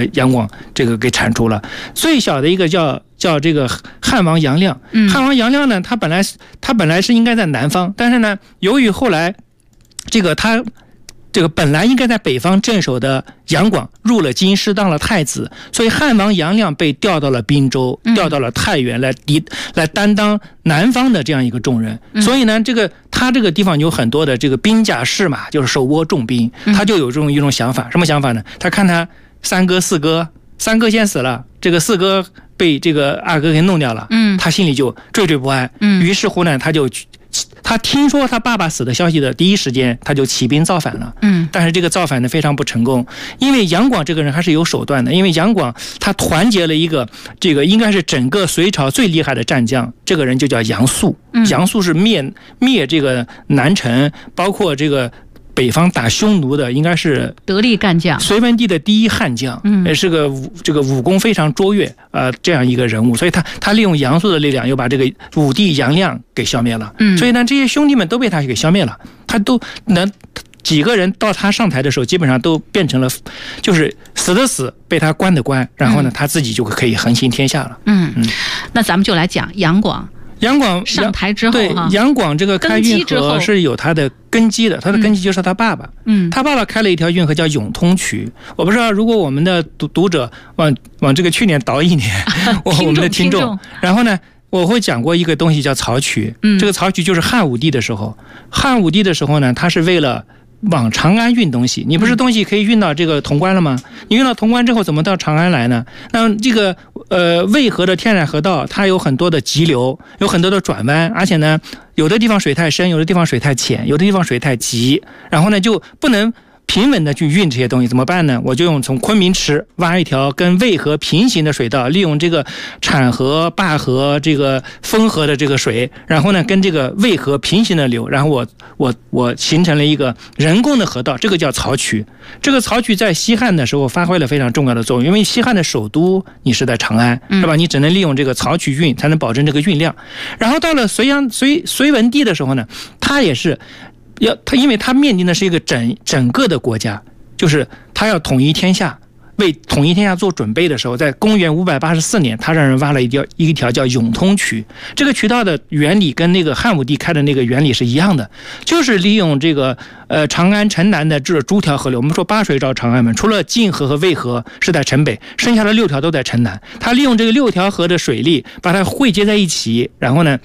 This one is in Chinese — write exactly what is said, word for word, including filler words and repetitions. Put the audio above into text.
个杨广这个给铲除了。最小的一个叫叫这个汉王杨亮，汉王杨亮呢，他本来他本来是应该在南方，但是呢，由于后来这个他。这个本来应该在北方镇守的杨广入了京师当了太子，所以汉王杨亮被调到了滨州，调到了太原来抵来担当南方的这样一个重任。所以呢，这个他这个地方有很多的这个兵甲士马，就是手握重兵，他就有这种一种想法，什么想法呢？他看他三哥四哥，三哥先死了，这个四哥被这个二哥给弄掉了，他心里就惴惴不安。于是乎呢，他就。他听说他爸爸死的消息的第一时间，他就起兵造反了。嗯，但是这个造反呢非常不成功，因为杨广这个人还是有手段的。因为杨广他团结了一个这个应该是整个隋朝最厉害的战将，这个人就叫杨素。嗯，杨素是灭灭这个南陈，包括这个。北方打匈奴的应该是得力干将， 隋文帝的第一悍将，嗯，也是个武这个武功非常卓越呃这样一个人物，所以他他利用杨素的力量，又把这个武帝杨亮给消灭了。嗯，所以呢，这些兄弟们都被他给消灭了，他都能几个人到他上台的时候，基本上都变成了就是死的死，被他关的关，然后呢，他自己就可以横行天下了。嗯嗯， 那咱们就来讲杨广。 杨广上台之后， 对杨广这个开运河是有他的根基的，他的根基就是他爸爸。嗯，他爸爸开了一条运河叫永通渠。我不知道，如果我们的读读者往往这个去年倒一年，我我们的听众，然后呢，我会讲过一个东西叫漕渠。嗯，这个漕渠就是汉武帝的时候，汉武帝的时候呢，他是为了。往长安运东西，你不是东西可以运到这个潼关了吗？你运到潼关之后，怎么到长安来呢？那这个呃渭河的天然河道，它有很多的急流，有很多的转弯，而且呢，有的地方水太深，有的地方水太浅，有的地方水太急，然后呢就不能平稳的去运这些东西，怎么办呢？我就用从昆明池挖一条跟渭河平行的水道，利用这个产河、灞河、这个沣河的这个水，然后呢跟这个渭河平行的流，然后我我我形成了一个人工的河道，这个叫漕渠。这个漕渠在西汉的时候发挥了非常重要的作用，因为西汉的首都你是在长安，是吧？你只能利用这个漕渠运，才能保证这个运量。然后到了隋炀隋隋文帝的时候呢，他也是。要他，因为他面临的是一个整整个的国家，就是他要统一天下，为统一天下做准备的时候，在公元五百八十四年，他让人挖了一条一条叫永通渠。这个渠道的原理跟那个汉武帝开的那个原理是一样的，就是利用这个呃长安城南的这诸条河流。我们说八水绕长安门，除了泾河和渭河是在城北，剩下的六条都在城南。他利用这个六条河的水力，把它汇接在一起，然后呢。